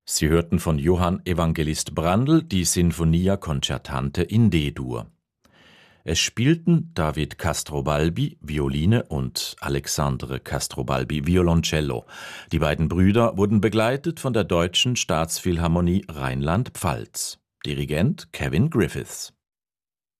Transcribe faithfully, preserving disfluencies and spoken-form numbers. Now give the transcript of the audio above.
Sie hörten von Johann Evangelist Brandl die Sinfonia Concertante in D-Dur. Es spielten David Castrobalbi, Violine, und Alexandre Castrobalbi, Violoncello. Die beiden Brüder wurden begleitet von der Deutschen Staatsphilharmonie Rheinland-Pfalz. Dirigent Kevin Griffiths.